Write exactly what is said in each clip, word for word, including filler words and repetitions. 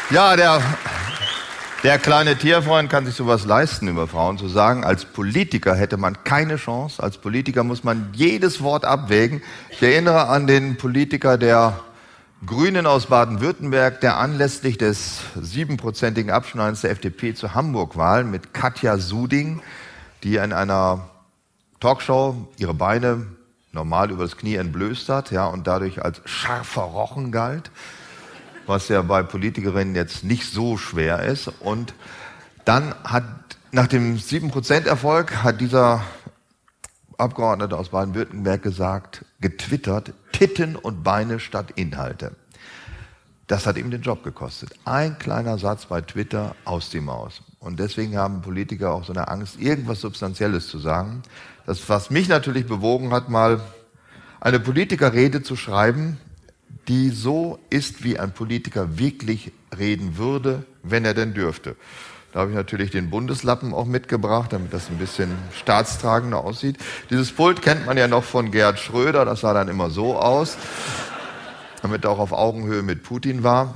Ja, der, der kleine Tierfreund kann sich sowas leisten, über Frauen zu sagen. Als Politiker hätte man keine Chance. Als Politiker muss man jedes Wort abwägen. Ich erinnere an den Politiker der Grünen aus Baden-Württemberg, der anlässlich des siebenprozentigen Abschneidens der F D P zur Hamburg-Wahl mit Katja Suding, die in einer Talkshow ihre Beine normal übers Knie entblößt hat, ja, und dadurch als scharfer Rochen galt, was ja bei Politikerinnen jetzt nicht so schwer ist. Und dann hat nach dem sieben Prozent Erfolg hat dieser Abgeordnete aus Baden-Württemberg gesagt, getwittert, Titten und Beine statt Inhalte. Das hat ihm den Job gekostet. Ein kleiner Satz bei Twitter, aus die Maus. Und deswegen haben Politiker auch so eine Angst, irgendwas Substanzielles zu sagen. Das, was mich natürlich bewogen hat, mal eine Politikerrede zu schreiben, die so ist, wie ein Politiker wirklich reden würde, wenn er denn dürfte. Da habe ich natürlich den Bundeslappen auch mitgebracht, damit das ein bisschen staatstragender aussieht. Dieses Pult kennt man ja noch von Gerhard Schröder, das sah dann immer so aus, damit er auch auf Augenhöhe mit Putin war.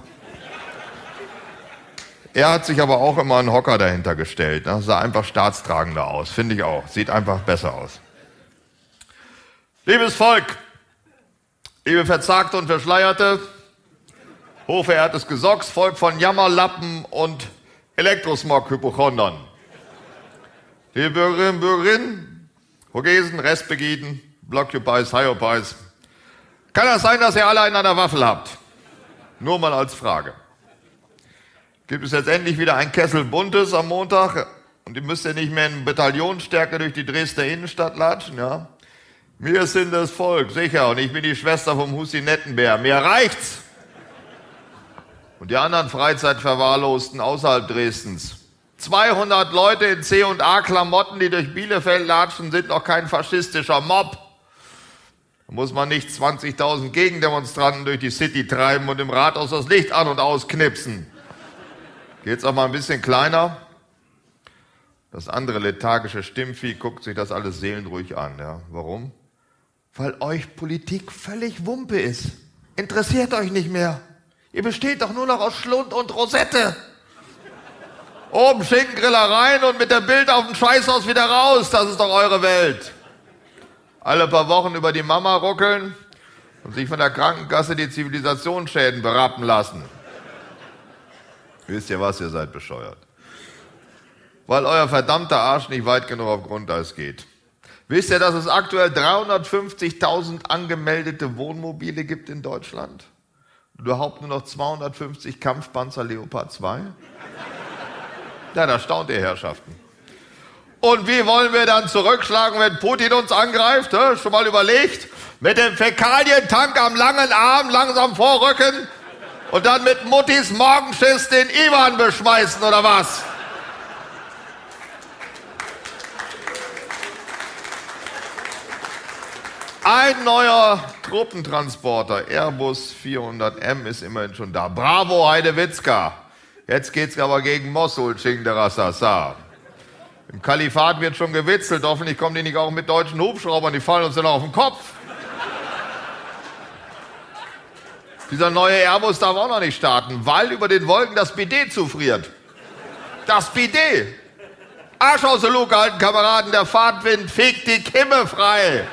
Er hat sich aber auch immer einen Hocker dahinter gestellt. Das sah einfach staatstragender aus, finde ich auch. Sieht einfach besser aus. Liebes Volk, liebe Verzagte und Verschleierte, hochverehrtes Gesocks, Volk von Jammerlappen und Elektrosmog-Hypochondern. Liebe Bürgerinnen und Bürger, Vogesen, Restbegiden, Blockupys, Hyopies. Kann das sein, dass ihr alle einen an der Waffel habt? Nur mal als Frage. Gibt es jetzt endlich wieder ein Kessel Buntes am Montag und ihr müsst ja nicht mehr in Bataillonsstärke durch die Dresdner Innenstadt latschen, ja? Wir sind das Volk, sicher, und ich bin die Schwester vom Husinettenbär. Mir reicht's! Und die anderen Freizeitverwahrlosten außerhalb Dresdens. zweihundert Leute in C und A-Klamotten, die durch Bielefeld latschen, sind noch kein faschistischer Mob. Da muss man nicht zwanzigtausend Gegendemonstranten durch die City treiben und im Rathaus das Licht an- und ausknipsen. Geht's auch mal ein bisschen kleiner? Das andere lethargische Stimmvieh guckt sich das alles seelenruhig an. Ja. Warum? Weil euch Politik völlig Wumpe ist. Interessiert euch nicht mehr. Ihr besteht doch nur noch aus Schlund und Rosette. Oben Schinkengriller rein und mit der Bild auf dem Scheißhaus wieder raus. Das ist doch eure Welt. Alle paar Wochen über die Mama ruckeln und sich von der Krankenkasse die Zivilisationsschäden berappen lassen. Wisst ihr was, ihr seid bescheuert. Weil euer verdammter Arsch nicht weit genug auf Grundeis geht. Wisst ihr, dass es aktuell dreihundertfünfzigtausend angemeldete Wohnmobile gibt in Deutschland? Und überhaupt nur noch zweihundertfünfzig Kampfpanzer Leopard zwei? Ja, da staunt ihr Herrschaften. Und wie wollen wir dann zurückschlagen, wenn Putin uns angreift? Hä? Schon mal überlegt? Mit dem Fäkalientank am langen Arm langsam vorrücken und dann mit Muttis Morgenschiss den Iwan beschmeißen, oder was? Ein neuer Truppentransporter, Airbus vierhundert M, ist immerhin schon da. Bravo, Heidewitzka. Jetzt geht's aber gegen Mosul, Chingderassasa. Im Kalifat wird schon gewitzelt. Hoffentlich kommen die nicht auch mit deutschen Hubschraubern. Die fallen uns dann auf den Kopf. Dieser neue Airbus darf auch noch nicht starten, weil über den Wolken das Bidet zufriert. Das Bidet. Arsch aus der Luke halten, Kameraden. Der Fahrtwind fegt die Kimme frei.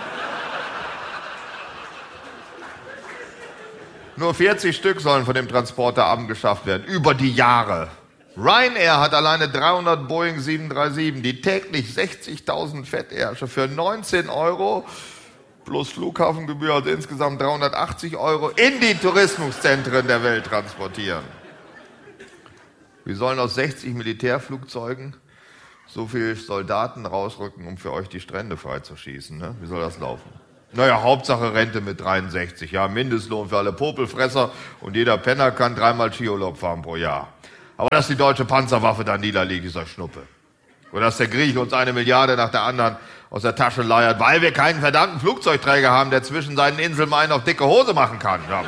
Nur vierzig Stück sollen von dem Transporter abgeschafft werden, über die Jahre. Ryanair hat alleine dreihundert Boeing sieben drei sieben, die täglich sechzigtausend Fettärsche für neunzehn Euro plus Flughafengebühr, also insgesamt dreihundertachtzig Euro, in die Tourismuszentren der Welt transportieren. Wir sollen aus sechzig Militärflugzeugen so viele Soldaten rausrücken, um für euch die Strände freizuschießen. Ne? Wie soll das laufen? Naja, Hauptsache Rente mit dreiundsechzig, ja, Mindestlohn für alle Popelfresser und jeder Penner kann dreimal Skiurlaub fahren pro Jahr. Aber dass die deutsche Panzerwaffe da niederliegt, ist doch Schnuppe. Oder dass der Grieche uns eine Milliarde nach der anderen aus der Tasche leiert, weil wir keinen verdammten Flugzeugträger haben, der zwischen seinen Inseln einen auf dicke Hose machen kann. Ja.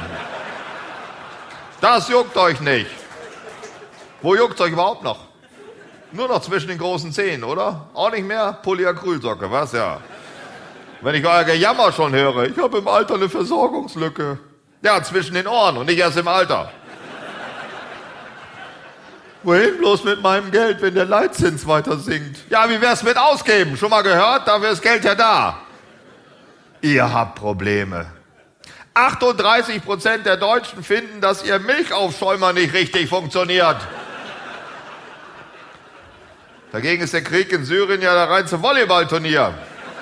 Das juckt euch nicht. Wo juckt's euch überhaupt noch? Nur noch zwischen den großen Zehen, oder? Auch nicht mehr? Polyacrylsocke, was? Ja. Wenn ich euer Gejammer schon höre, ich habe im Alter eine Versorgungslücke. Ja, zwischen den Ohren und nicht erst im Alter. Wohin bloß mit meinem Geld, wenn der Leitzins weiter sinkt? Ja, wie wär's mit ausgeben? Schon mal gehört? Dafür ist Geld ja da. Ihr habt Probleme. achtunddreißig Prozent der Deutschen finden, dass ihr Milchaufschäumer nicht richtig funktioniert. Dagegen ist der Krieg in Syrien ja der reinste Volleyballturnier.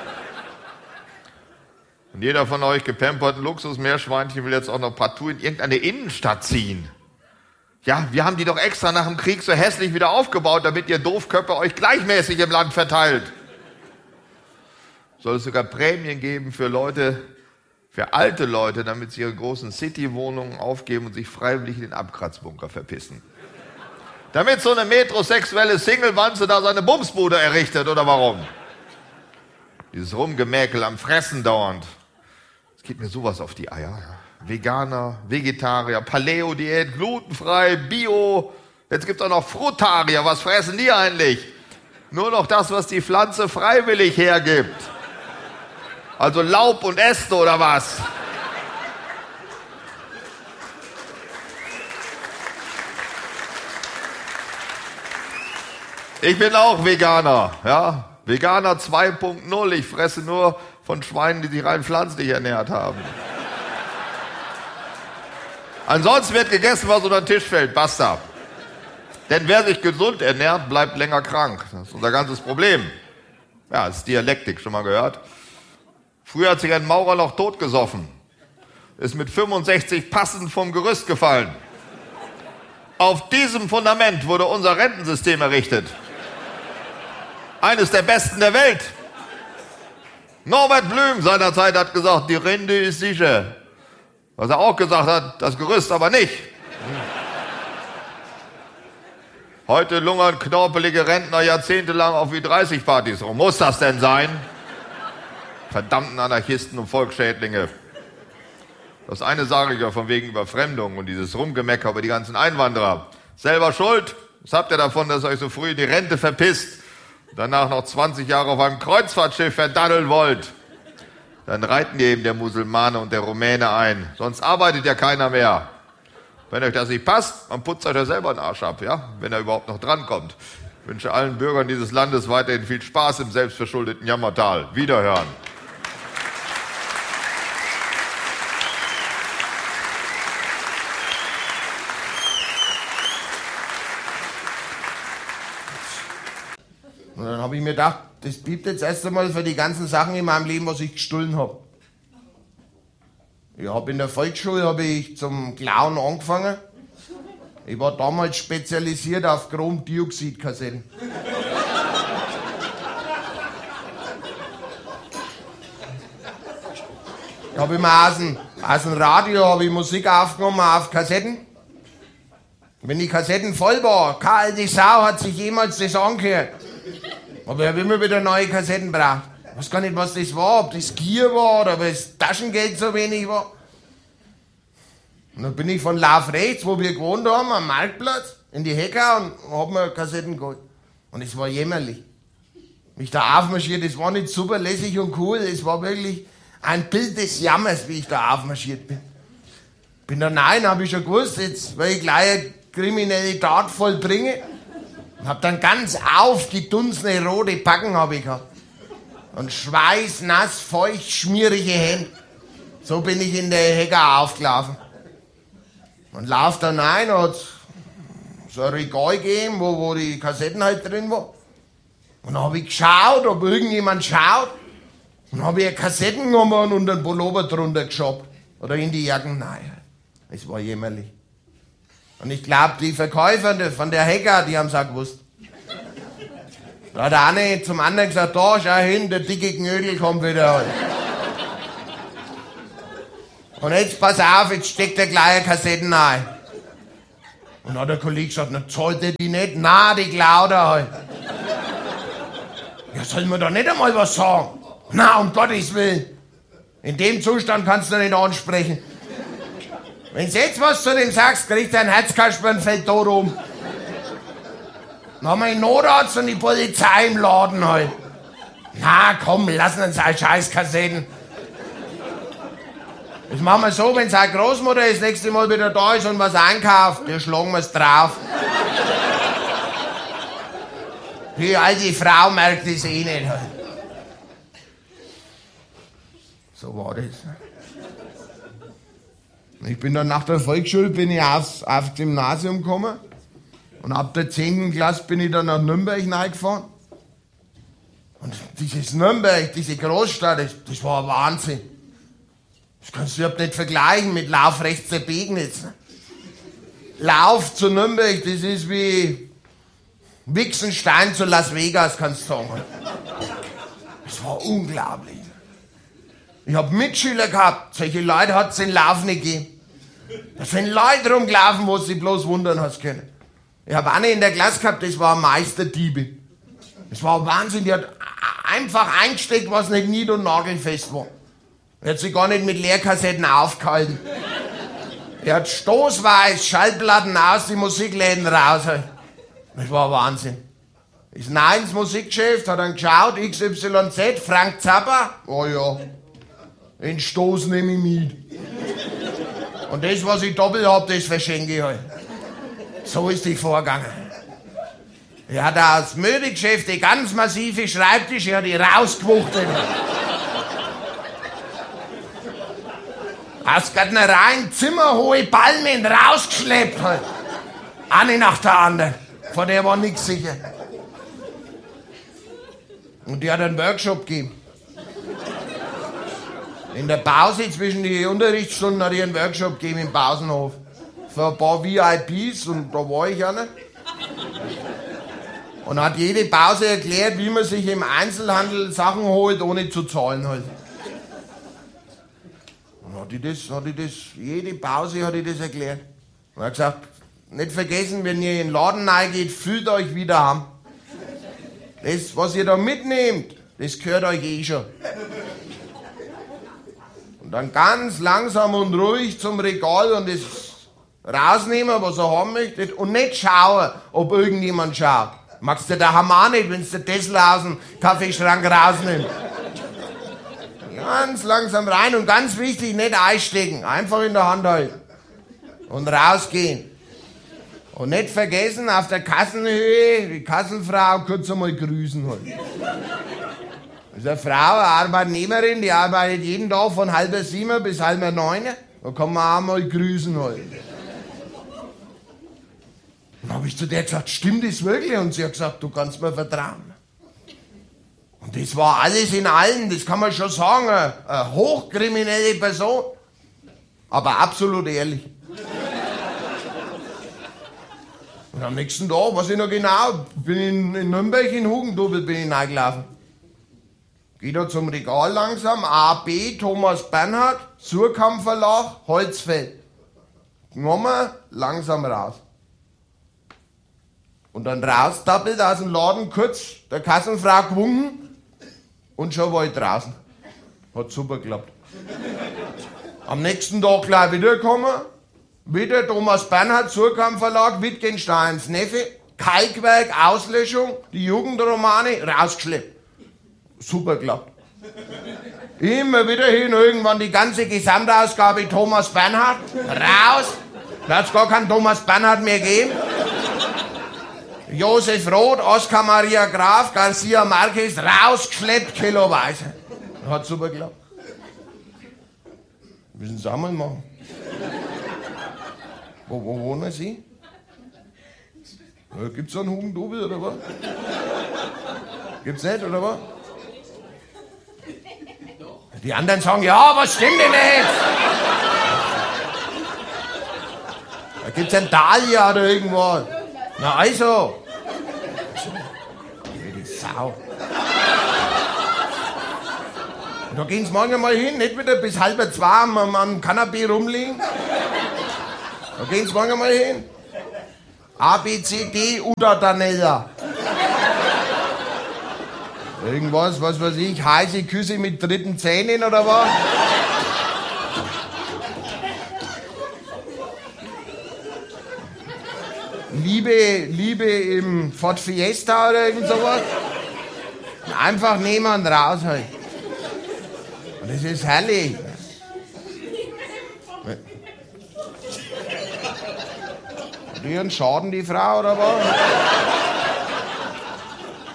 Und jeder von euch gepamperten Luxusmeerschweinchen will jetzt auch noch partout in irgendeine Innenstadt ziehen. Ja, wir haben die doch extra nach dem Krieg so hässlich wieder aufgebaut, damit ihr Doofköpfe euch gleichmäßig im Land verteilt. Soll es sogar Prämien geben für Leute, für alte Leute, damit sie ihre großen City-Wohnungen aufgeben und sich freiwillig in den Abkratzbunker verpissen. Damit so eine metrosexuelle Single-Wanze da seine Bumsbude errichtet, oder warum? Dieses Rumgemäkel am Fressen dauernd. Es geht mir sowas auf die Eier. Ja. Veganer, Vegetarier, Paleo-Diät, glutenfrei, Bio. Jetzt gibt es auch noch Frutarier. Was fressen die eigentlich? Nur noch das, was die Pflanze freiwillig hergibt. Also Laub und Äste oder was? Ich bin auch Veganer, ja. Veganer zwei Punkt null. Ich fresse nur von Schweinen, die sich rein pflanzlich ernährt haben. Ansonsten wird gegessen, was unter den Tisch fällt. Basta. Denn wer sich gesund ernährt, bleibt länger krank. Das ist unser ganzes Problem. Ja, das ist Dialektik, schon mal gehört. Früher hat sich ein Maurer noch totgesoffen. Ist mit fünfundsechzig passend vom Gerüst gefallen. Auf diesem Fundament wurde unser Rentensystem errichtet. Eines der besten der Welt. Norbert Blüm seinerzeit hat gesagt, die Rente ist sicher. Was er auch gesagt hat, das Gerüst aber nicht. Heute lungern knorpelige Rentner jahrzehntelang auf wie dreißig Partys rum. Muss das denn sein? Verdammten Anarchisten und Volksschädlinge. Das eine sage ich ja von wegen Überfremdung und dieses Rumgemecker über die ganzen Einwanderer. Selber schuld. Was habt ihr davon, dass ihr euch so früh in die Rente verpisst? Danach noch zwanzig Jahre auf einem Kreuzfahrtschiff verdaddeln wollt, dann reiten ihr eben der Musulmane und der Rumäne ein. Sonst arbeitet ja keiner mehr. Wenn euch das nicht passt, dann putzt euch ja selber den Arsch ab, ja? Wenn er überhaupt noch drankommt. Ich wünsche allen Bürgern dieses Landes weiterhin viel Spaß im selbstverschuldeten Jammertal. Wiederhören. Und dann habe ich mir gedacht, das bietet jetzt erst einmal für die ganzen Sachen in meinem Leben, was ich gestohlen habe. Ich habe in der Volksschule habe ich zum Klauen angefangen. Ich war damals spezialisiert auf Chromdioxidkassetten. Ich habe immer aus dem, aus dem Radio habe ich Musik aufgenommen auf Kassetten. Wenn die Kassetten voll war, keine alte Sau hat sich jemals das angehört. Aber ich habe immer wieder neue Kassetten gebraucht. Ich weiß gar nicht, was das war, ob das Gier war oder ob das Taschengeld so wenig war. Und dann bin ich von Lauf rechts, wo wir gewohnt haben, am Marktplatz, in die Hecke und habe mir Kassetten geholt. Und es war jämmerlich. Wie ich da aufmarschiert, das war nicht super lässig und cool, es war wirklich ein Bild des Jammers, wie ich da aufmarschiert bin. Bin da rein, habe ich schon gewusst, jetzt will ich gleich eine kriminelle Tat vollbringen. Hab dann ganz aufgedunsene rote Backen hab ich gehabt. Und schweißnass, feucht, schmierige Hände. So bin ich in der Hecke aufgelaufen. Und lauf dann rein, hat so ein Regal gegeben, wo, wo die Kassetten halt drin waren. Und dann hab ich geschaut, ob irgendjemand schaut. Und dann hab ich eine Kassetten genommen und einen Pullover drunter geschoben. Oder in die Jacken. Nein, es war jämmerlich. Und ich glaube, die Verkäufer von der Hecke, die haben es auch gewusst. Da hat der eine zum anderen gesagt, da, schau hin, der dicke Knödel kommt wieder halt. Und jetzt pass auf, jetzt steckt der gleich Kassetten ein. Und dann hat der Kollege gesagt, na zahlt er die nicht? Nein, die klaut er halt. Ja, soll man da nicht einmal was sagen? Na, um Gottes Willen. In dem Zustand kannst du nicht ansprechen. Wenn du jetzt was zu dem sagst, kriegt er ein Herzkasper und fällt tot um. Dann haben wir einen Notarzt und die Polizei im Laden halt. Na komm, lassen uns halt Scheißkassetten. Das machen wir so, wenn seine Großmutter das nächste Mal wieder da ist und was einkauft, dann schlagen wir's drauf. Die alte Frau merkt es eh nicht. So war das. Ich bin dann nach der Volksschule bin ich aufs, aufs Gymnasium gekommen und ab der zehnten Klasse bin ich dann nach Nürnberg reingefahren. Und dieses Nürnberg, diese Großstadt, das, das war ein Wahnsinn. Das kannst du überhaupt nicht vergleichen mit Lauf rechts der Pegnitz. Lauf zu Nürnberg, das ist wie Wichsenstein zu Las Vegas, kannst du sagen. Das war unglaublich. Ich hab Mitschüler gehabt, solche Leute hat es in Lauf nicht gegeben. Da sind Leute rumgelaufen, wo sie bloß wundern hast können. Ich hab eine in der Klasse gehabt, das war ein Meisterdiebe. Das war Wahnsinn, die hat einfach eingesteckt, was nicht nied- und nagelfest war. Er hat sich gar nicht mit Leerkassetten aufgehalten. Er hat stoßweise Schallplatten aus die Musikläden raus. Das war Wahnsinn. Ist nein ins Musikgeschäft, hat dann geschaut, X Y Z, Frank Zappa. Oh ja, den Stoß nehme ich mit. Und das, was ich doppelt hab, das verschenke ich halt. So ist die vorgegangen. Er hat aus Möbelgeschäfte ganz massive Schreibtische, er hat die rausgewuchtet. Aus Gärtnereien zimmerhohe Palmen rausgeschleppt halt. Eine nach der anderen. Von der war nichts sicher. Und die hat einen Workshop gegeben. In der Pause zwischen den Unterrichtsstunden hat die einen Workshop gegeben im Pausenhof. Für ein paar V I Ps und da war ich einer. Und hat jede Pause erklärt, wie man sich im Einzelhandel Sachen holt, ohne zu zahlen halt. Und hat die das, hat die das, jede Pause hat die das erklärt. Und hat gesagt, nicht vergessen, wenn ihr in den Laden reingeht, fühlt euch wieder heim. Das, was ihr da mitnehmt, das gehört euch eh schon. Und dann ganz langsam und ruhig zum Regal und das rausnehmen, was ihr haben möchtet, und nicht schauen, ob irgendjemand schaut. Magst du daheim auch nicht, wenn du den Tesla aus dem Kaffeeschrank rausnimmst. Ganz langsam rein und ganz wichtig, nicht einstecken, einfach in der Hand halten. Und rausgehen. Und nicht vergessen, auf der Kassenhöhe die Kassenfrau kurz einmal grüßen halt. Das ist eine Frau, eine Arbeitnehmerin, die arbeitet jeden Tag von halb sieben bis halb neun. Da kann man auch mal grüßen halt. Dann habe ich zu der gesagt, stimmt das wirklich? Und sie hat gesagt, du kannst mir vertrauen. Und das war alles in allem, das kann man schon sagen, eine, eine hochkriminelle Person, aber absolut ehrlich. Und am nächsten Tag, weiß ich noch genau, bin ich in, in Nürnberg in Hugendubel bin ich reingelaufen. Geh da zum Regal langsam, A B, Thomas Bernhard, Surkamp Verlag, Holzfeld. Genommen, langsam raus. Und dann raustappelt aus dem Laden kurz der Kassenfrau gewunken und schon war ich draußen. Hat super geklappt. Am nächsten Tag gleich wiedergekommen, wieder Thomas Bernhard, Surkamp Verlag, Wittgensteins Neffe, Kalkwerk, Auslöschung, die Jugendromane, rausgeschleppt. Super geklappt. Immer wieder hin, irgendwann die ganze Gesamtausgabe Thomas Bernhard, raus. Da hat es gar keinen Thomas Bernhard mehr gegeben. Josef Roth, Oskar Maria Graf, Garcia Marquez, rausgeschleppt, kiloweise. Hat super geklappt. Müssen Sie auch mal machen. Wo, wo wohnen Sie? Ja, gibt's da einen Hugendubel oder was? Gibt's nicht, oder was? Die anderen sagen, ja, was stimmt denn nicht? Da gibt's einen Dahlia oder irgendwas. Na also. Die Sau. Und da gehen Sie morgen mal hin, nicht wieder bis halb zwei am, am Kanapee rumliegen. Da gehen Sie morgen mal hin. A, B, C, D, Uda, Danella. Irgendwas, was weiß ich, heiße Küsse mit dritten Zähnen oder was? Liebe, Liebe im Ford Fiesta oder irgend sowas. Einfach nehmen und raus halt. Und das ist herrlich. Hat die einen Schaden, die Frau, oder was?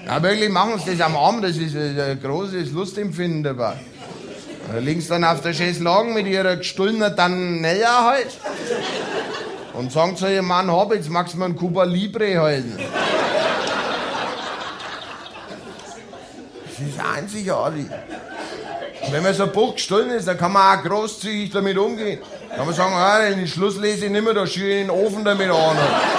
Ja, wirklich, machen Sie das am Abend, das ist ein großes Lustempfinden dabei. Da liegen Sie dann auf der Chaiselongue mit Ihrer gestohlenen Danella halt und sagen zu Ihrem Mann, hab, jetzt magst du mir einen Cuba Libre halten. Das ist einzigartig. Und wenn man so ein Buch gestohlen ist, dann kann man auch großzügig damit umgehen. Dann kann man sagen, ah, den Schluss lese ich nicht mehr, da schiebe ich in den Ofen damit an.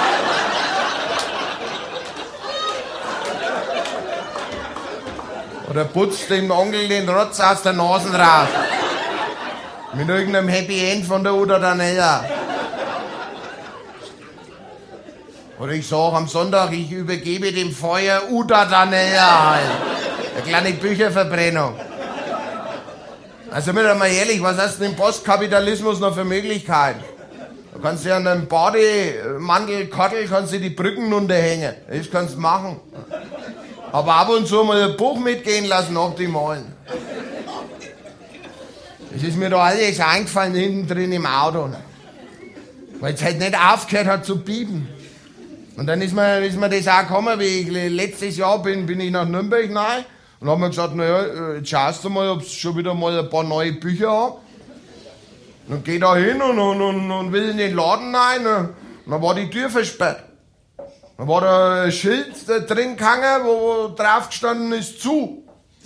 Oder putzt dem Onkel den Rotz aus der Nase raus. Mit irgendeinem Happy End von der Uda Danella. Oder ich sag am Sonntag, ich übergebe dem Feuer Uda Danella halt. Eine kleine Bücherverbrennung. Also mit einmal ehrlich, was hast du im Postkapitalismus noch für Möglichkeiten? Du kannst ja an einem Bademantelkottel kannst du die Brücken unterhängen. Das kannst du machen. Aber ab und zu mal ein Buch mitgehen lassen, optimal. Es ist mir da alles eingefallen hinten drin im Auto. Weil es halt nicht aufgehört hat zu piepen. Und dann ist mir, ist mir das auch gekommen, wie ich letztes Jahr bin, bin ich nach Nürnberg rein und hab mir gesagt, naja, jetzt schaust du mal, ob es schon wieder mal ein paar neue Bücher haben. Und geh da hin und, und, und, und will in den Laden rein. Und dann war die Tür versperrt. Da war da ein Schild drin gehangen, wo drauf gestanden ist, zu.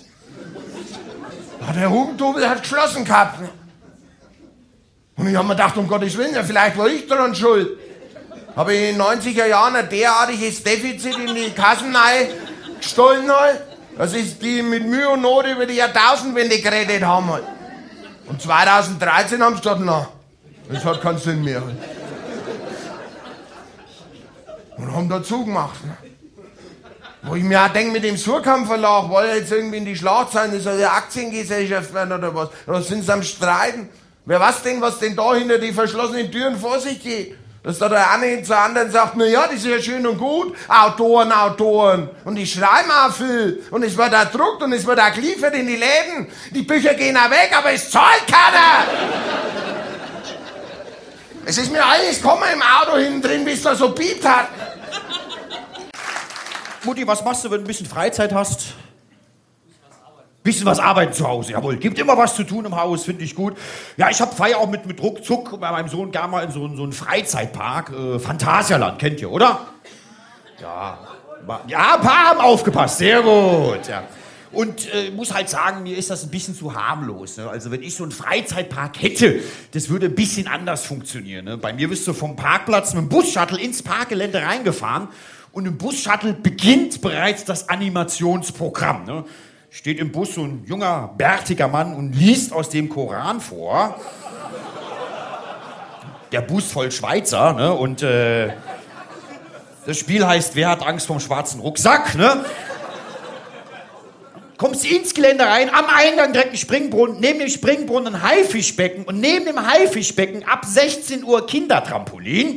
Ja, der Hugendubel hat geschlossen gehabt. Und ich hab mir gedacht, um Gottes Willen, ja, vielleicht war ich daran schuld. Habe ich in den neunziger Jahren ein derartiges Defizit in die Kassen gestohlen halt, dass ich die mit Mühe und Not über die Jahrtausendwende gerettet haben halt. Und zweitausenddreizehn haben sie gesagt, na, das hat keinen Sinn mehr halt. Und haben da zugemacht. Wo ich mir auch denke, mit dem Surkamp Verlag, war ja jetzt irgendwie in die Schlagzeilen, das soll ja Aktiengesellschaft werden oder was. Da sind sie am Streiten. Wer weiß denn, was denn da hinter die verschlossenen Türen vor sich geht? Dass da der eine zur anderen sagt, na ja, das ist ja schön und gut, Autoren, Autoren. Und die schreiben auch viel. Und es wird auch gedruckt und es wird auch geliefert in die Läden. Die Bücher gehen auch weg, aber es zahlt keiner. Es ist mir alles gekommen im Auto hinten drin, bis da so piept hat. Mutti, was machst du, wenn du ein bisschen Freizeit hast? Bisschen was arbeiten zu Hause, jawohl. Gibt immer was zu tun im Haus, finde ich gut. Ja, ich hab feier auch mit, mit Ruckzuck bei meinem Sohn gerne mal in so, so einen Freizeitpark. Äh, Phantasialand, kennt ihr, oder? Ja, ja, ein paar haben aufgepasst, sehr gut. Ja. Und äh, muss halt sagen, mir ist das ein bisschen zu harmlos. Ne? Also wenn ich so einen Freizeitpark hätte, das würde ein bisschen anders funktionieren. Ne? Bei mir bist du vom Parkplatz mit dem Bus-Shuttle ins Parkgelände reingefahren und im Bus-Shuttle beginnt bereits das Animationsprogramm. Ne? Steht im Bus so ein junger, bärtiger Mann und liest aus dem Koran vor. Der Bus voll Schweizer, ne? Und äh, das Spiel heißt, wer hat Angst vom schwarzen Rucksack, ne? Kommst du ins Gelände rein, am Eingang direkt ein Springbrunnen, neben dem Springbrunnen ein Haifischbecken und neben dem Haifischbecken ab sechzehn Uhr Kindertrampolin.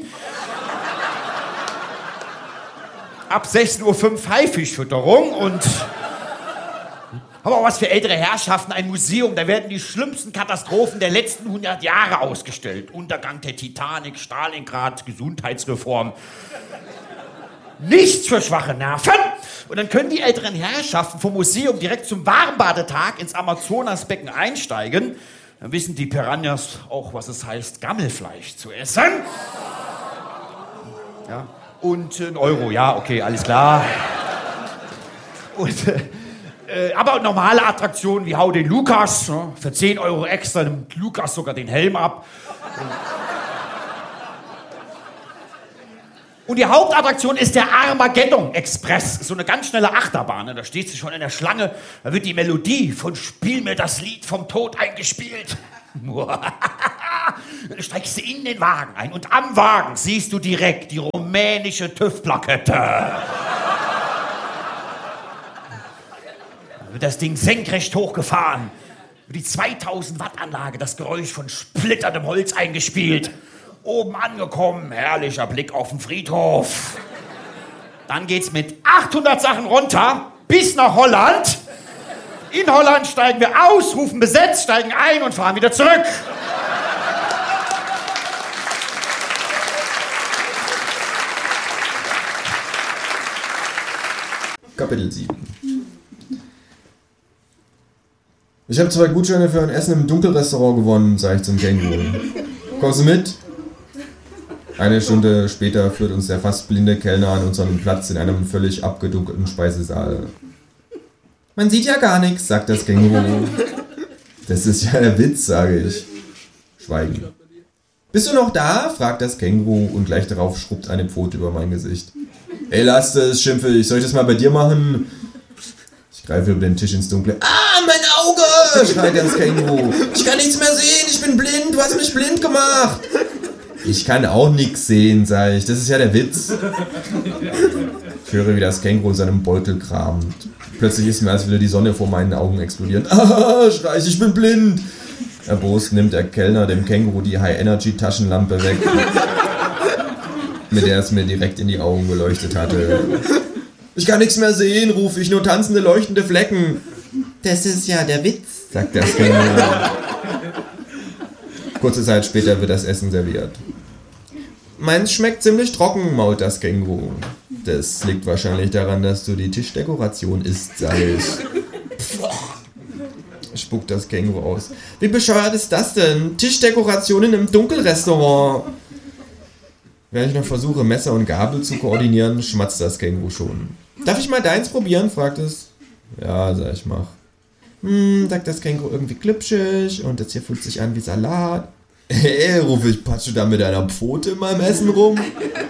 Ab sechzehn Uhr fünf Haifischfütterung und aber auch was für ältere Herrschaften, ein Museum, da werden die schlimmsten Katastrophen der letzten hundert Jahre ausgestellt. Untergang der Titanic, Stalingrad, Gesundheitsreform. Nichts für schwache Nerven. Und dann können die älteren Herrschaften vom Museum direkt zum Warmbadetag ins Amazonasbecken einsteigen. Dann wissen die Piranhas auch, was es heißt, Gammelfleisch zu essen. Ja. Und ein Euro, ja, okay, alles klar. Und, äh, aber normale Attraktionen wie Hau den Lukas, ne? Für zehn Euro extra nimmt Lukas sogar den Helm ab. Und die Hauptattraktion ist der Armageddon Express. So eine ganz schnelle Achterbahn. Ne? Da steht sie schon in der Schlange. Da wird die Melodie von Spiel mir das Lied vom Tod eingespielt. Dann steigst du in den Wagen ein und am Wagen siehst du direkt die rumänische TÜV-Plakette. Da wird das Ding senkrecht hochgefahren. Über die zweitausend Watt Anlage das Geräusch von splitterndem Holz eingespielt. Oben angekommen, herrlicher Blick auf den Friedhof. Dann geht's mit achthundert Sachen runter bis nach Holland. In Holland steigen wir aus, rufen besetzt, steigen ein und fahren wieder zurück. Kapitel sieben. Ich habe zwei Gutscheine für ein Essen im Dunkelrestaurant gewonnen, sage ich zum Känguru. Kommst du mit? Eine Stunde später führt uns der fast blinde Kellner an unseren Platz in einem völlig abgedunkelten Speisesaal. Man sieht ja gar nichts, sagt das Känguru. Das ist ja der Witz, sage ich. Schweigen. Bist du noch da? Fragt das Känguru und gleich darauf schrubbt eine Pfote über mein Gesicht. Ey, lass das, schimpfe ich. Soll ich das mal bei dir machen? Ich greife über den Tisch ins Dunkle. Ah, mein Auge! Schreit das Känguru. Ich kann nichts mehr sehen, ich bin blind, du hast mich blind gemacht. Ich kann auch nichts sehen, sage ich. Das ist ja der Witz. Ich höre, wie das Känguru in seinem Beutel kramt. Plötzlich ist mir, als würde die Sonne vor meinen Augen explodieren. Ah, schrei ich, ich bin blind. Erbost nimmt der Kellner dem Känguru die High-Energy-Taschenlampe weg, mit der es mir direkt in die Augen geleuchtet hatte. Ich kann nichts mehr sehen, rufe ich, nur tanzende, leuchtende Flecken. Das ist ja der Witz, sagt das Känguru. Kurze Zeit später wird das Essen serviert. Meins schmeckt ziemlich trocken, mault das Känguru. Das liegt wahrscheinlich daran, dass du die Tischdekoration isst, sag ich. Spuckt das Känguru aus. Wie bescheuert ist das denn? Tischdekorationen im Dunkelrestaurant. Während ich noch versuche, Messer und Gabel zu koordinieren, schmatzt das Känguru schon. Darf ich mal deins probieren? Fragt es. Ja, sag ich, mach. Hm, sagt das Känguru irgendwie glitschig und das hier fühlt sich an wie Salat. Hey, rufe ich, patsche da mit einer Pfote in meinem Essen rum?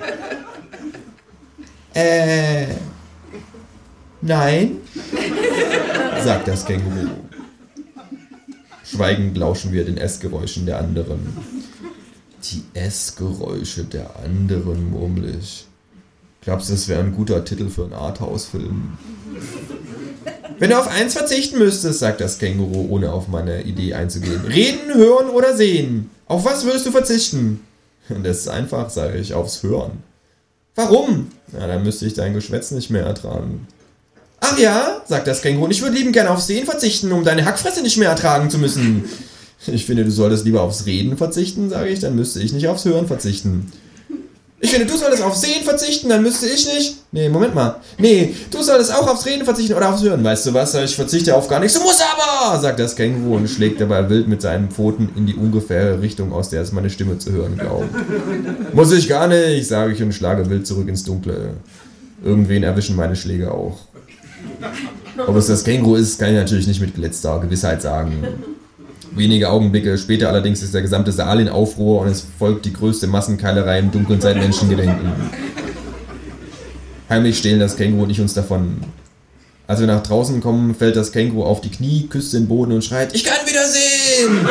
Äh, nein, sagt das Känguru. Schweigend lauschen wir den Essgeräuschen der anderen. Die Essgeräusche der anderen, murmel ich. Glaubst du, das wäre ein guter Titel für einen Arthouse-Film? Wenn du auf eins verzichten müsstest, sagt das Känguru, ohne auf meine Idee einzugehen. Reden, hören oder sehen? Auf was würdest du verzichten? Das ist einfach, sage ich, aufs Hören. Warum? Na, dann müsste ich dein Geschwätz nicht mehr ertragen. Ach ja, sagt das Känguru, und ich würde liebend gerne aufs Sehen verzichten, um deine Hackfresse nicht mehr ertragen zu müssen. Ich finde, du solltest lieber aufs Reden verzichten, sage ich, dann müsste ich nicht aufs Hören verzichten. Ich finde, du solltest aufs Sehen verzichten, dann müsste ich nicht... Nee, Moment mal. Nee, du solltest auch aufs Reden verzichten oder aufs Hören. Weißt du was, ich verzichte auf gar nichts. Du musst aber, sagt das Känguru und schlägt dabei wild mit seinen Pfoten in die ungefähre Richtung, aus der es meine Stimme zu hören glaubt. Muss ich gar nicht, sage ich und schlage wild zurück ins Dunkle. Irgendwen erwischen meine Schläge auch. Ob es das Känguru ist, kann ich natürlich nicht mit geletzter Gewissheit sagen. Wenige Augenblicke später allerdings ist der gesamte Saal in Aufruhr und es folgt die größte Massenkeilerei im Dunkeln seit Menschengedenken. Heimlich stehlen das Känguru und ich uns davon. Als wir nach draußen kommen, fällt das Känguru auf die Knie, küsst den Boden und schreit, ich kann wieder sehen!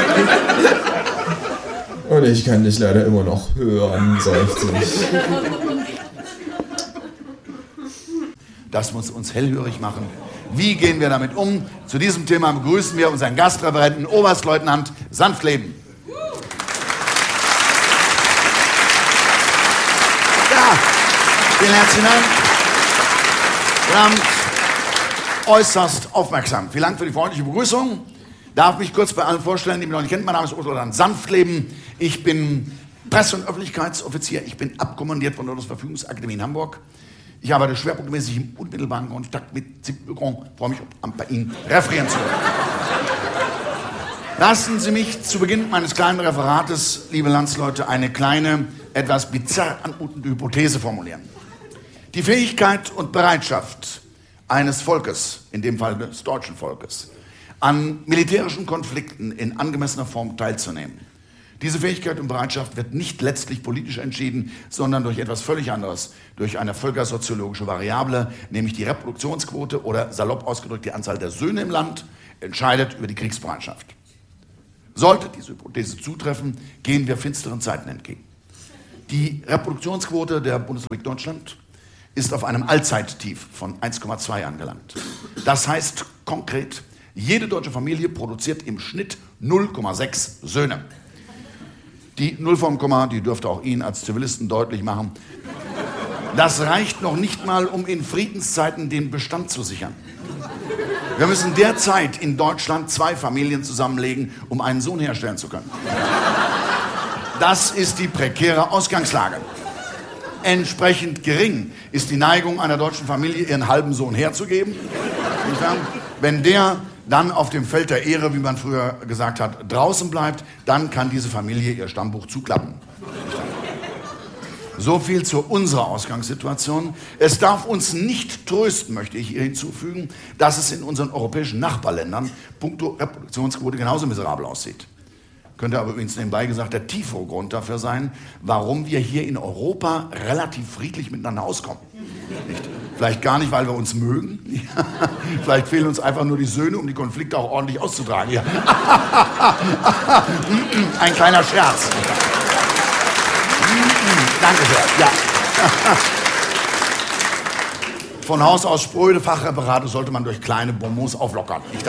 Und ich kann dich leider immer noch hören, seufzt ich. Das muss uns hellhörig machen. Wie gehen wir damit um? Zu diesem Thema begrüßen wir unseren Gastreferenten, Oberstleutnant Sanftleben. Ja, vielen herzlichen Dank. Wir haben äußerst aufmerksam. Vielen Dank für die freundliche Begrüßung. Darf mich kurz bei allen vorstellen, die mich noch nicht kennen. Mein Name ist Oberstleutnant Sanftleben. Ich bin Presse- und Öffentlichkeitsoffizier. Ich bin abkommandiert von der Bundesverfügungsakademie in Hamburg. Ich arbeite schwerpunktmäßig im unmittelbaren Kontakt mit Zivilbürgern. Ich freue mich, bei Ihnen referieren zu können. Lassen Sie mich zu Beginn meines kleinen Referates, liebe Landsleute, eine kleine, etwas bizarr anmutende Hypothese formulieren. Die Fähigkeit und Bereitschaft eines Volkes, in dem Fall des deutschen Volkes, an militärischen Konflikten in angemessener Form teilzunehmen. Diese Fähigkeit und Bereitschaft wird nicht letztlich politisch entschieden, sondern durch etwas völlig anderes, durch eine völkersoziologische Variable, nämlich die Reproduktionsquote oder salopp ausgedrückt die Anzahl der Söhne im Land, entscheidet über die Kriegsbereitschaft. Sollte diese Hypothese zutreffen, gehen wir finsteren Zeiten entgegen. Die Reproduktionsquote der Bundesrepublik Deutschland ist auf einem Allzeittief von eins Komma zwei angelangt. Das heißt konkret, jede deutsche Familie produziert im Schnitt null Komma sechs Söhne. Die Null vom Komma, die dürfte auch Ihnen als Zivilisten deutlich machen. Das reicht noch nicht mal, um in Friedenszeiten den Bestand zu sichern. Wir müssen derzeit in Deutschland zwei Familien zusammenlegen, um einen Sohn herstellen zu können. Das ist die prekäre Ausgangslage. entsprechend gering ist die Neigung einer deutschen Familie, ihren halben Sohn herzugeben. Wenn der dann auf dem Feld der Ehre, wie man früher gesagt hat, draußen bleibt, dann kann diese Familie ihr Stammbuch zuklappen. So viel zu unserer Ausgangssituation. Es darf uns nicht trösten, möchte ich hier hinzufügen, dass es in unseren europäischen Nachbarländern puncto Reproduktionsquote genauso miserabel aussieht. Könnte aber übrigens nebenbei gesagt der tiefere Grund dafür sein, warum wir hier in Europa relativ friedlich miteinander auskommen. Nicht? Vielleicht gar nicht, weil wir uns mögen. Vielleicht fehlen uns einfach nur die Söhne, um die Konflikte auch ordentlich auszutragen. Ja. Ein kleiner Scherz. Danke sehr. Ja. Von Haus aus spröde Fachreferate sollte man durch kleine Bonbons auflockern. Nicht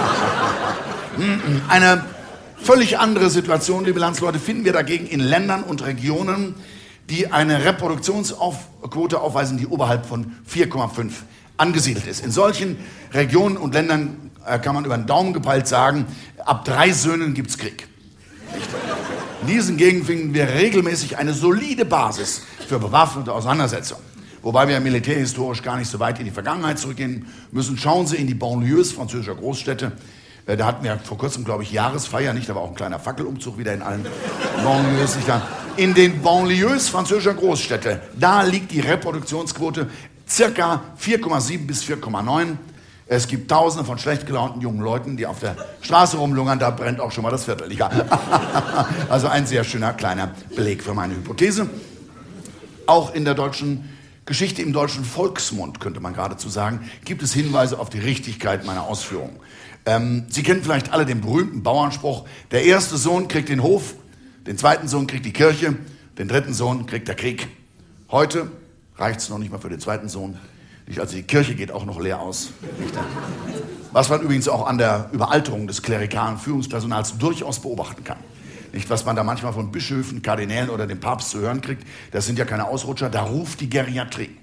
Eine völlig andere Situation, liebe Landsleute, finden wir dagegen in Ländern und Regionen, die eine Reproduktionsquote aufweisen, die oberhalb von vier Komma fünf angesiedelt ist. In solchen Regionen und Ländern äh, kann man über den Daumen gepeilt sagen, ab drei Söhnen gibt's Krieg. Nicht? In diesen Gegenden finden wir regelmäßig eine solide Basis für bewaffnete Auseinandersetzungen. Wobei wir militärhistorisch gar nicht so weit in die Vergangenheit zurückgehen müssen. Schauen Sie in die Banlieues französischer Großstädte. Da hatten wir vor kurzem, glaube ich, Jahresfeier, nicht, aber auch ein kleiner Fackelumzug wieder in allen Banlieues. Nicht? In den Banlieues französischer Großstädte, da liegt die Reproduktionsquote circa vier Komma sieben bis vier Komma neun. Es gibt Tausende von schlecht gelaunten jungen Leuten, die auf der Straße rumlungern, da brennt auch schon mal das Viertel. Also ein sehr schöner kleiner Beleg für meine Hypothese. Auch in der deutschen Geschichte, im deutschen Volksmund, könnte man geradezu sagen, gibt es Hinweise auf die Richtigkeit meiner Ausführungen. Ähm, Sie kennen vielleicht alle den berühmten Bauernspruch, der erste Sohn kriegt den Hof, den zweiten Sohn kriegt die Kirche, den dritten Sohn kriegt der Krieg. Heute reicht es noch nicht mal für den zweiten Sohn. Also die Kirche geht auch noch leer aus. Was man übrigens auch an der Überalterung des klerikalen Führungspersonals durchaus beobachten kann. Nicht, was man da manchmal von Bischöfen, Kardinälen oder dem Papst zu hören kriegt, das sind ja keine Ausrutscher, da ruft die Geriatrie.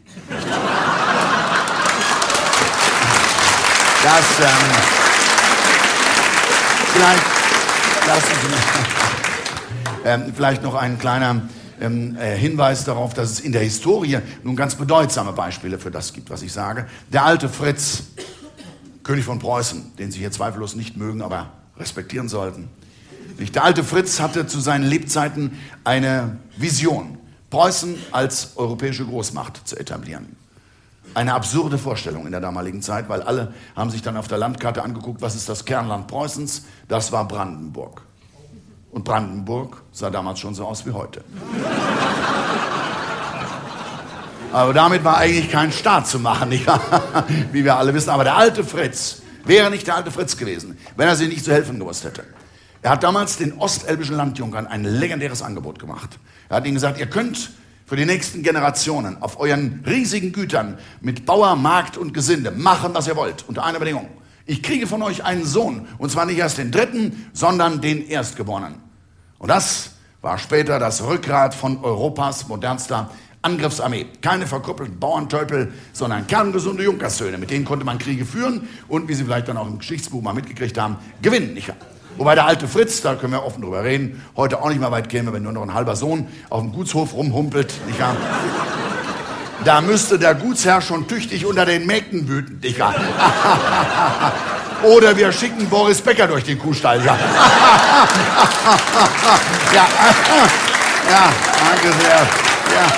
Das, ähm, vielleicht, lassen Sie mich, ähm, vielleicht noch ein kleiner ähm, äh, Hinweis darauf, dass es in der Historie nun ganz bedeutsame Beispiele für das gibt, was ich sage. Der alte Fritz, König von Preußen, den Sie hier zweifellos nicht mögen, aber respektieren sollten. Der alte Fritz hatte zu seinen Lebzeiten eine Vision, Preußen als europäische Großmacht zu etablieren. Eine absurde Vorstellung in der damaligen Zeit, weil alle haben sich dann auf der Landkarte angeguckt, was ist das Kernland Preußens? Das war Brandenburg. Und Brandenburg sah damals schon so aus wie heute. Aber damit war eigentlich kein Staat zu machen, nicht wahr? Wie wir alle wissen. Aber der alte Fritz wäre nicht der alte Fritz gewesen, wenn er sich nicht zu helfen gewusst hätte. Er hat damals den ostelbischen Landjunkern ein legendäres Angebot gemacht. Er hat ihnen gesagt, ihr könnt für die nächsten Generationen auf euren riesigen Gütern mit Bauer, Markt und Gesinde machen, was ihr wollt, unter einer Bedingung. Ich kriege von euch einen Sohn, und zwar nicht erst den dritten, sondern den Erstgeborenen. Und das war später das Rückgrat von Europas modernster Angriffsarmee. Keine verkrüppelten Bauerntölpel, sondern kerngesunde Junkerssöhne. Mit denen konnte man Kriege führen und, wie Sie vielleicht dann auch im Geschichtsbuch mal mitgekriegt haben, gewinnen. Nicht wahr? Wobei der alte Fritz, da können wir offen drüber reden, heute auch nicht mehr weit käme, wenn nur noch ein halber Sohn auf dem Gutshof rumhumpelt. Nicht wahr? Da müsste der Gutsherr schon tüchtig unter den Mägden wüten. Nicht wahr? Oder wir schicken Boris Becker durch den Kuhstall. Ja, ja, ja, danke sehr. Ja.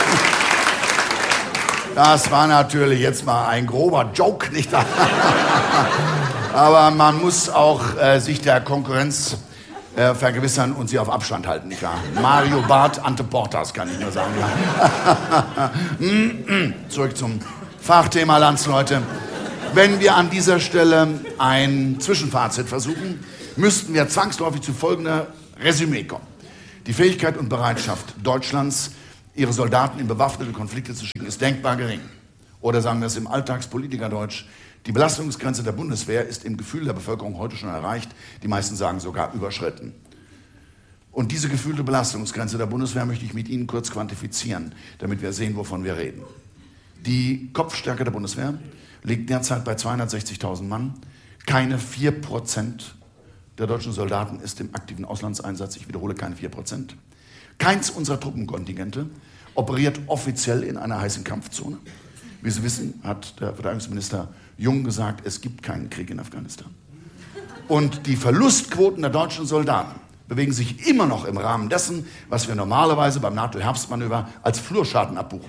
Das war natürlich jetzt mal ein grober Joke, nicht wahr? Aber man muss auch äh, sich der Konkurrenz äh, vergewissern und sie auf Abstand halten, nicht wahr? Mario Barth, Ante Portas, kann ich nur sagen. Ja. Zurück zum Fachthema, Landsleute. Wenn wir an dieser Stelle ein Zwischenfazit versuchen, müssten wir zwangsläufig zu folgender Resümee kommen. Die Fähigkeit und Bereitschaft Deutschlands, ihre Soldaten in bewaffnete Konflikte zu schicken, ist denkbar gering. Oder sagen wir es im Alltagspolitikerdeutsch, die Belastungsgrenze der Bundeswehr ist im Gefühl der Bevölkerung heute schon erreicht. Die meisten sagen sogar überschritten. Und diese gefühlte Belastungsgrenze der Bundeswehr möchte ich mit Ihnen kurz quantifizieren, damit wir sehen, wovon wir reden. Die Kopfstärke der Bundeswehr liegt derzeit bei zweihundertsechzigtausend Mann. Keine vier Prozent der deutschen Soldaten ist im aktiven Auslandseinsatz. Ich wiederhole, keine vier Prozent. Keins unserer Truppenkontingente operiert offiziell in einer heißen Kampfzone. Wie Sie wissen, hat der Verteidigungsminister Jung gesagt, es gibt keinen Krieg in Afghanistan. Und die Verlustquoten der deutschen Soldaten bewegen sich immer noch im Rahmen dessen, was wir normalerweise beim NATO-Herbstmanöver als Flurschaden abbuchen.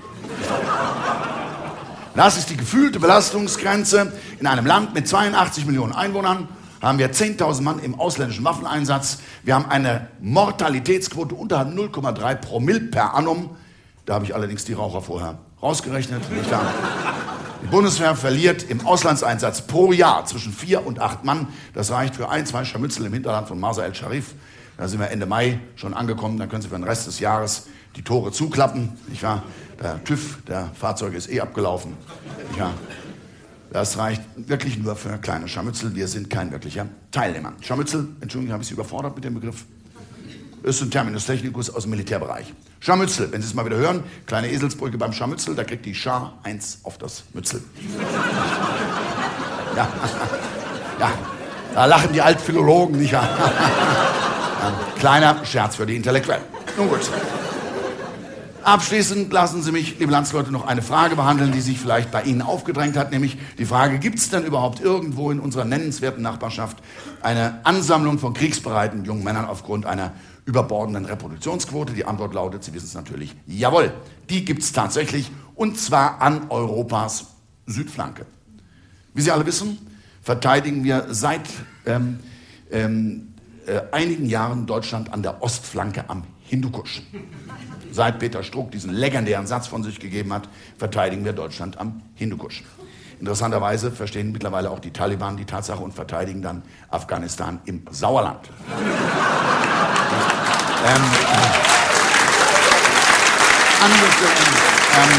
Das ist die gefühlte Belastungsgrenze. In einem Land mit zweiundachtzig Millionen Einwohnern haben wir zehntausend Mann im ausländischen Waffeneinsatz. Wir haben eine Mortalitätsquote unter null Komma drei Promille per annum. Da habe ich allerdings die Raucher vorher rausgerechnet. Nicht wahr? Die Bundeswehr verliert im Auslandseinsatz pro Jahr zwischen vier und acht Mann. Das reicht für ein, zwei Scharmützel im Hinterland von Marsa el-Sharif. Da sind wir Ende Mai schon angekommen. Dann können Sie für den Rest des Jahres die Tore zuklappen. Nicht wahr? Der TÜV der Fahrzeuge ist eh abgelaufen. Nicht wahr? Das reicht wirklich nur für kleine Scharmützel. Wir sind kein wirklicher Teilnehmer. Scharmützel, Entschuldigung, habe ich Sie überfordert mit dem Begriff? Ist ein Terminus technicus aus dem Militärbereich. Scharmützel, wenn Sie es mal wieder hören, kleine Eselsbrücke beim Scharmützel, da kriegt die Schar eins auf das Mützel. Ja, ja, da lachen die Altphilologen nicht. Ja. Kleiner Scherz für die Intellektuellen. Nun gut. Abschließend lassen Sie mich, liebe Landsleute, noch eine Frage behandeln, die sich vielleicht bei Ihnen aufgedrängt hat, nämlich die Frage, gibt es denn überhaupt irgendwo in unserer nennenswerten Nachbarschaft eine Ansammlung von kriegsbereiten jungen Männern aufgrund einer überbordenden Reproduktionsquote? Die Antwort lautet, Sie wissen es natürlich, jawohl, die gibt es tatsächlich, und zwar an Europas Südflanke. Wie Sie alle wissen, verteidigen wir seit ähm, ähm, äh, einigen Jahren Deutschland an der Ostflanke am Hindukusch. Seit Peter Struck diesen legendären Satz von sich gegeben hat, verteidigen wir Deutschland am Hindukusch. Interessanterweise verstehen mittlerweile auch die Taliban die Tatsache und verteidigen dann Afghanistan im Sauerland. ähm, ähm,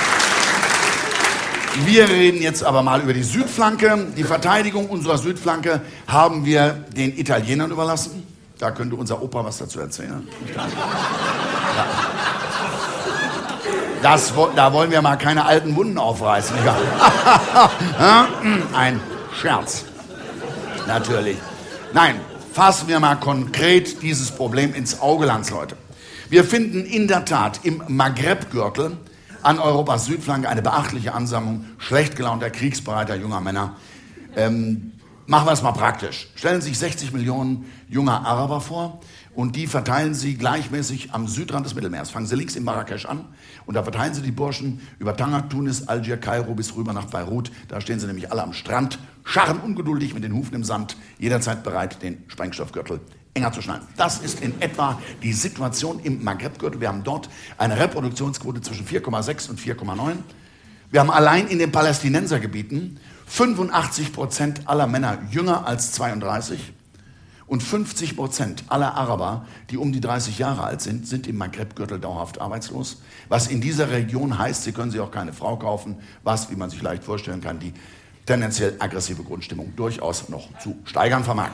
wir reden jetzt aber mal über die Südflanke. Die Verteidigung unserer Südflanke haben wir den Italienern überlassen. Da könnte unser Opa was dazu erzählen. Ja. Das, da wollen wir mal keine alten Wunden aufreißen. Ein Scherz. Natürlich. Nein, fassen wir mal konkret dieses Problem ins Auge, Landsleute. Wir finden in der Tat im Maghreb-Gürtel an Europas Südflanke eine beachtliche Ansammlung schlecht gelaunter, kriegsbereiter junger Männer. Ähm, machen wir es mal praktisch. Stellen Sie sich sechzig Millionen junger Araber vor und die verteilen Sie gleichmäßig am Südrand des Mittelmeers. Fangen Sie links in Marrakesch an und da verteilen Sie die Burschen über Tanger, Tunis, Algier, Kairo bis rüber nach Beirut. Da stehen sie nämlich alle am Strand, scharren ungeduldig mit den Hufen im Sand, jederzeit bereit, den Sprengstoffgürtel enger zu schneiden. Das ist in etwa die Situation im Maghreb-Gürtel. Wir haben dort eine Reproduktionsquote zwischen vier Komma sechs und vier Komma neun. Wir haben allein in den Palästinensergebieten fünfundachtzig Prozent aller Männer jünger als zweiunddreißig und fünfzig Prozent aller Araber, die um die dreißig Jahre alt sind, sind im Maghreb-Gürtel dauerhaft arbeitslos. Was in dieser Region heißt, sie können sich auch keine Frau kaufen, was, wie man sich leicht vorstellen kann, die tendenziell aggressive Grundstimmung durchaus noch zu steigern vermag.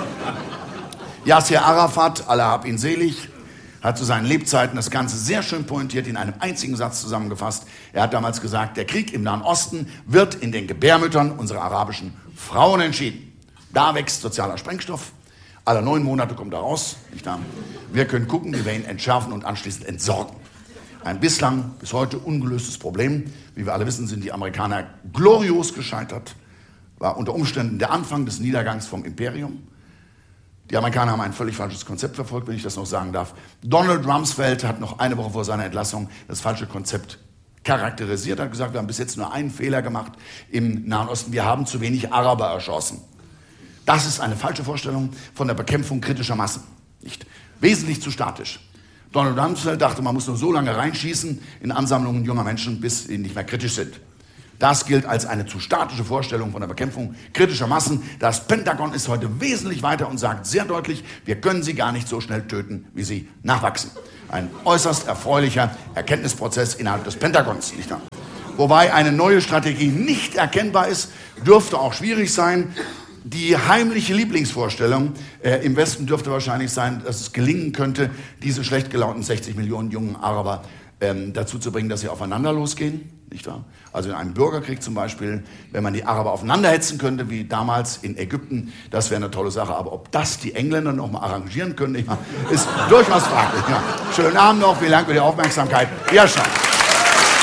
Yasser Arafat, Allah hab ihn selig, hat zu seinen Lebzeiten das Ganze sehr schön pointiert in einem einzigen Satz zusammengefasst. Er hat damals gesagt, der Krieg im Nahen Osten wird in den Gebärmüttern unserer arabischen Frauen entschieden. Da wächst sozialer Sprengstoff. Alle neun Monate kommt er raus. Nicht wahr? Wir können gucken, wie wir ihn entschärfen und anschließend entsorgen. Ein bislang bis heute ungelöstes Problem. Wie wir alle wissen, sind die Amerikaner glorios gescheitert. War unter Umständen der Anfang des Niedergangs vom Imperium. Die Amerikaner haben ein völlig falsches Konzept verfolgt, wenn ich das noch sagen darf. Donald Rumsfeld hat noch eine Woche vor seiner Entlassung das falsche Konzept charakterisiert. Er hat gesagt, wir haben bis jetzt nur einen Fehler gemacht im Nahen Osten. Wir haben zu wenig Araber erschossen. Das ist eine falsche Vorstellung von der Bekämpfung kritischer Massen. Nicht wesentlich zu statisch. Donald Rumsfeld dachte, man muss nur so lange reinschießen in Ansammlungen junger Menschen, bis sie nicht mehr kritisch sind. Das gilt als eine zu statische Vorstellung von der Bekämpfung kritischer Massen. Das Pentagon ist heute wesentlich weiter und sagt sehr deutlich, wir können sie gar nicht so schnell töten, wie sie nachwachsen. Ein äußerst erfreulicher Erkenntnisprozess innerhalb des Pentagons. Nicht wahr? Wobei eine neue Strategie nicht erkennbar ist, dürfte auch schwierig sein. Die heimliche Lieblingsvorstellung äh, im Westen dürfte wahrscheinlich sein, dass es gelingen könnte, diese schlecht gelaunten sechzig Millionen jungen Araber ähm, dazu zu bringen, dass sie aufeinander losgehen, nicht wahr? Also in einem Bürgerkrieg zum Beispiel, wenn man die Araber aufeinander hetzen könnte, wie damals in Ägypten, das wäre eine tolle Sache. Aber ob das die Engländer noch mal arrangieren können, ich meine, ist durchaus fraglich. Ja. Schönen Abend noch, vielen Dank für die Aufmerksamkeit. Ja, schon.